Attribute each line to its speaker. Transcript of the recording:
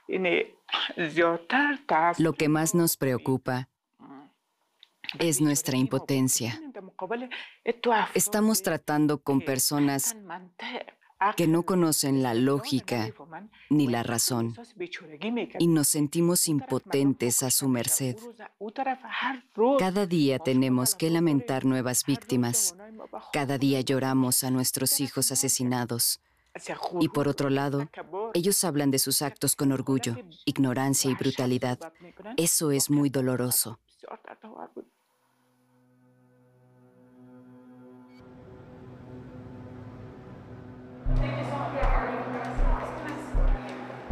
Speaker 1: Lo que más nos preocupa es nuestra impotencia. Estamos tratando con personas que no conocen la lógica ni la razón y nos sentimos impotentes a su merced. Cada día tenemos que lamentar nuevas víctimas. Cada día lloramos a nuestros hijos asesinados. Y por otro lado, ellos hablan de sus actos con orgullo, ignorancia y brutalidad. Eso es muy doloroso.